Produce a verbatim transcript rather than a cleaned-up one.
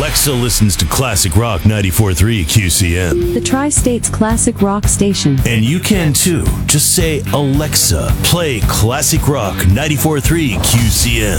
Alexa listens to Classic Rock ninety-four point three Q C M. The Tri-State's classic rock station. And you can too. Just say, Alexa, play Classic Rock ninety-four point three Q C M.